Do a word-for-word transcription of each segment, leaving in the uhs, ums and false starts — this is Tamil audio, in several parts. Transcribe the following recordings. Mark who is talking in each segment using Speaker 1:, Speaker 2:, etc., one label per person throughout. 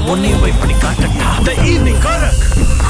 Speaker 1: உன்னையும் போய் பண்ணி காட்டட்டா. The evening Karak.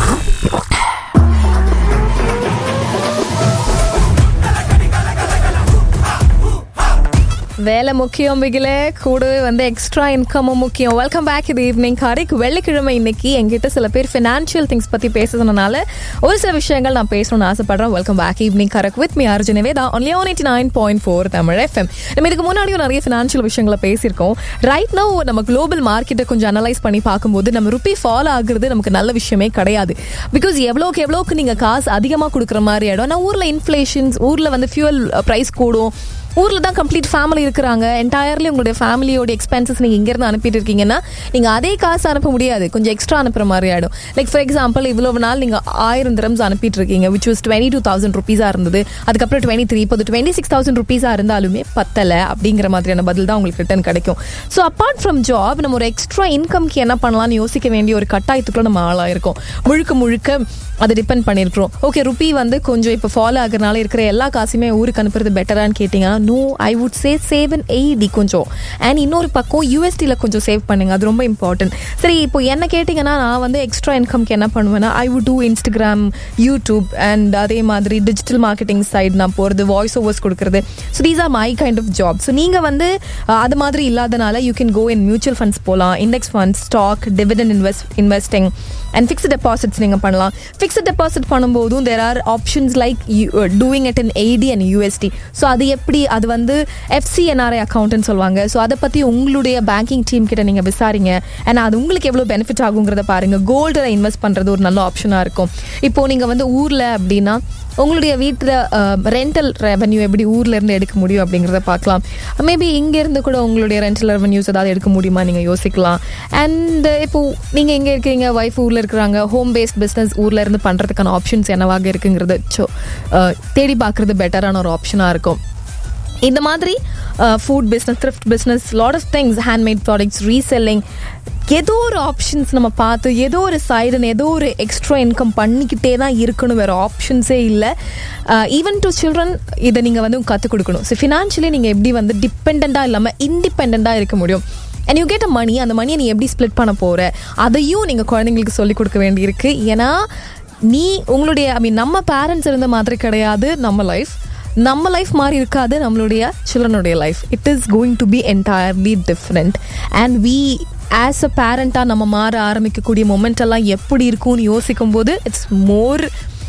Speaker 2: வேலை முக்கியம் பிகிலே, கூடவே வந்து எக்ஸ்ட்ரா இன்கமும் முக்கியம். வெல்கம் பேக் இது ஈவினிங் காரிக். வெள்ளிக்கிழமை இன்னைக்கு எங்கிட்ட சில பேர் ஃபினான்ஷியல் திங்ஸ் பற்றி பேசுறதுனால ஒரு சில விஷயங்கள் நான் பேசணும்னு ஆசைப்படுறேன். Welcome back evening காரிக் with me Arjun Veda only on eighty nine point four Tamil FM. நம்ம இதுக்கு முன்னாடியும் நிறைய ஃபினான்ஷியல் விஷயங்களை பேசியிருக்கோம். ரைட் நோ நம்ம குளோபல் மார்க்கெட்டை கொஞ்சம் அனலைஸ் பண்ணி பார்க்கும்போது நம்ம ருப்பி ஃபாலோ ஆகுறது நமக்கு நல்ல விஷயமே கிடையாது. பிகாஸ் எவ்வளோக்கு எவ்வளோக்கு நீங்கள் காசு அதிகமாக கொடுக்குற மாதிரி ஆகிடும். நான் ஊரில் இன்ஃப்ளேஷன்ஸ், ஊரில் வந்து ஃபியூவல் ப்ரைஸ் கூடும், ஊரில் தான் கம்ப்ளீட் ஃபேமிலி இருக்கிறாங்க, என்டையர்லி உங்களுடைய ஃபேமிலியோட எக்ஸ்பென்சஸ் நீங்கள் இங்கேருந்து அனுப்பிட்டு இருக்கீங்கன்னா நீங்கள் அதே காசு அனுப்ப முடியாது, கொஞ்சம் எக்ஸ்ட்ரா அனுப்புகிற மாதிரி ஆகிடும். லைக் ஃபார் எக்ஸாம்பிள், இவ்வளோ நாள் நீங்கள் ஆயிரம் திரம்ஸ் அனுப்பிட்டு இருக்கீங்க, which was twenty two thousand ருபீஸாக இருந்தது. அதுக்கப்புறம் டுவெண்ட்டி த்ரீ இப்போ டுவெண்ட்டி சிக்ஸ் தௌசண்ட் ருபீஸாக இருந்தாலுமே பத்தலை அப்படிங்கிற மாதிரியான பதில் தான் உங்களுக்கு ரிட்டர்ன் கிடைக்கும். ஸோ அப்பார்ட் ஃப்ரம் ஜாப் நம்ம ஒரு எக்ஸ்ட்ரா இன்கம்க்கு என்ன பண்ணலாம்னு யோசிக்க வேண்டிய ஒரு கட்டாயத்துக்குள்ள நம்ம ஆளாயிருக்கோம். முழுக்க முழுக்க அதை டிபெண்ட் பண்ணியிருக்கிறோம். ஓகே, ருப்பி வந்து கொஞ்சம் இப்போ ஃபாலோ ஆகுறதுனால இருக்கிற எல்லா காசுமே ஊருக்கு அனுப்புறது பெட்டரான்னு கேட்டிங்கன்னா no, I would say save and eighty கொஞ்சம். அண்ட் இன்னொரு பக்கம் யூஎஸ்டியில் கொஞ்சம் சேவ் பண்ணுங்க, அது ரொம்ப இம்பார்ட்டன்ட். சரி, இப்போ என்ன கேட்டிங்கன்னா நான் வந்து எக்ஸ்ட்ரா இன்கம்க்கு என்ன பண்ணுவேன்னா I would two Instagram, YouTube and அதே மாதிரி டிஜிட்டல் மார்க்கெட்டிங் சைடு நான் போகிறது, வாய்ஸ் ஓவர்ஸ் கொடுக்குறது. So these are my kind of job. So நீங்கள் வந்து அது மாதிரி இல்லாதனால you can go in mutual funds போகலாம், index funds, stock, dividend invest investing and fixed deposits நீங்கள் பண்ணலாம். ஃபிக்ஸ்ட் டெபாசிட் பண்ணும்போதும் there are options like doing it in AD and USD. So அது எப்படி, அது வந்து எஃப்சிஎன்ஆர்ஐ அக்கௌண்ட்னு சொல்லுவாங்க. ஸோ அதை பற்றி உங்களுடைய பேங்கிங் டீம் கிட்ட நீங்கள் விசாரிங்க. அண்ட் அது உங்களுக்கு எவ்வளோ பெனிஃபிட் ஆகுங்கிறத பாருங்கள். கோல்டில் இன்வெஸ்ட் பண்ணுறது ஒரு நல்ல ஆப்ஷனாக இருக்கும். இப்போது நீங்கள் வந்து ஊரில் அப்படின்னா உங்களுடைய வீட்டில் ரெண்டல் ரெவன்யூ எப்படி ஊர்லேருந்து எடுக்க முடியும் அப்படிங்கிறத பார்க்கலாம். மேபி இங்கேருந்து கூட உங்களுடைய ரெண்டல் ரெவன்யூஸ் ஏதாவது எடுக்க முடியுமா நீங்கள் யோசிக்கலாம். அண்ட் இப்போது நீங்கள் எங்கே இருக்கீங்க, ஒய்ஃப் ஊரில் இருக்கிறாங்க, ஹோம் பேஸ்ட் பிஸ்னஸ் ஊரில் இருந்து பண்ணுறதுக்கான ஆப்ஷன்ஸ் என்னவாக இருக்குங்கிறது ஸோ தேடி பார்க்குறது பெட்டரான ஒரு ஆப்ஷனாக இருக்கும். இந்த மாதிரி food business, thrift business, lot of things, handmade products, reselling, ஏதோ ஒரு ஆப்ஷன்ஸ் நம்ம பார்த்து ஏதோ ஒரு சைடுன்னு ஏதோ ஒரு எக்ஸ்ட்ரா இன்கம் பண்ணிக்கிட்டே தான் இருக்கணும், வேறு ஆப்ஷன்ஸே இல்லை. ஈவன் டு சில்ட்ரன் இதை நீங்கள் வந்து கற்றுக் கொடுக்கணும். ஸோ ஃபினான்ஷியலி நீங்கள் எப்படி வந்து டிபெண்ட்டாக இல்லாமல் இண்டிபெண்ட்டாக இருக்க முடியும். அண்ட் யூ கெட் அ மணி, அந்த மணியை நீ எப்படி ஸ்ப்ளிட் பண்ண போகிற அதையும் நீங்கள் குழந்தைங்களுக்கு சொல்லிக் கொடுக்க வேண்டியிருக்கு. ஏன்னா நீ உங்களுடைய ஐ மீன் நம்ம பேரண்ட்ஸ் இருந்த மாதிரி கிடையாது நம்ம லைஃப், நம்ம லைஃப் மாதிரி இருக்காது நம்மளுடைய சில்ட்ரனுடைய life. It is going to be entirely different. And we as a பேரண்டாக நம்ம மாற ஆரம்பிக்கக்கூடிய மொமெண்ட் எல்லாம் எப்படி இருக்கும்னு யோசிக்கும் போது it's more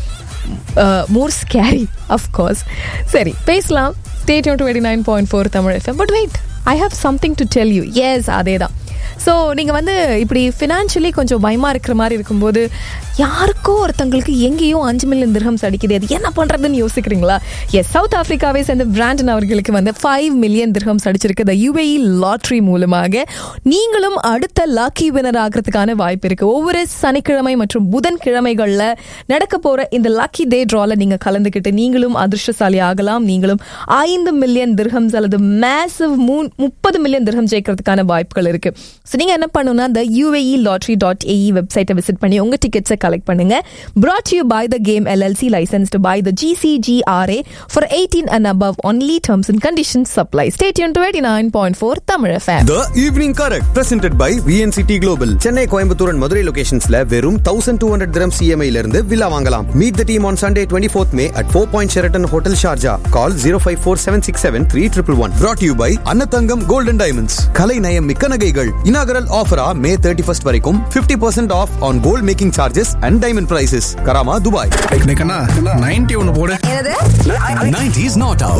Speaker 2: more scary of course. சரி, பேசலாம். Stay tune to eighty nine point four Tamil FM. But wait, I have something to tell you. S, அதே தான். ஸோ நீங்கள் வந்து இப்படி ஃபினான்ஷியலி கொஞ்சம் பயமாக இருக்கிற மாதிரி இருக்கும்போது யாருக்கோ ஒருத்தங்களுக்கு எங்கேயோ அஞ்சு மில்லியன் திர்ஹம்ஸ் அடிக்குது, அது என்ன பண்ணுறதுன்னு யோசிக்கிறீங்களா? எஸ், சவுத் ஆஃப்ரிக்காவை சேர்ந்த பிராண்டன் அவர்களுக்கு வந்து ஃபைவ் மில்லியன் திர்ஹம்ஸ் அடிச்சிருக்கு த யுஏஇ லாட்ரி மூலமாக. நீங்களும் அடுத்த லாக்கி வினர் ஆகிறதுக்கான வாய்ப்பு இருக்குது. ஒவ்வொரு சனிக்கிழமை மற்றும் புதன்கிழமைகளில் நடக்க போகிற இந்த லாக்கி டே ட்ராவில் நீங்கள் கலந்துக்கிட்டு நீங்களும் அதிர்ஷ்டசாலி ஆகலாம். நீங்களும் ஐந்து மில்லியன் திர்ஹம்ஸ் அல்லது மேசிவ் மூ முப்பது மில்லியன் திர்ஹம் ஜெயிக்கிறதுக்கான வாய்ப்புகள் இருக்குது. ஸோ நீங்கள் என்ன பண்ணணும்னா இந்த யூஏஇ லாட்ரி டாட் ஏஇ வெப்சைட்டை விசிட் பண்ணி உங்கள் டிக்கெட்ஸை கலெக்ட் பண்ணுங்க. brought to you by the game L L C, licensed by the G C G R A for eighteen and above. Only terms and conditions apply. Stay tuned to eighty-nine point four Tamil F M.
Speaker 3: The Evening Karak presented by V N C T Global. Chennai, Coimbatore and Madurai locationsல வெறும் one thousand two hundred dirham C M I ல இருந்து வில்லா வாங்கலாம். Meet the team on Sunday twenty-fourth May at Four Point Sheraton Hotel Sharjah. Call zero five four seven six seven three one one one. Brought to you by Annathangam Gold and Diamonds. கலை நயம் மிக்க நகைகள். Inaugural offer May thirty-first வரைக்கும் fifty percent off on gold making charges and diamond prices. Karama, Dubai.
Speaker 4: ninety ஒன்னு போடு.
Speaker 5: nineties not out.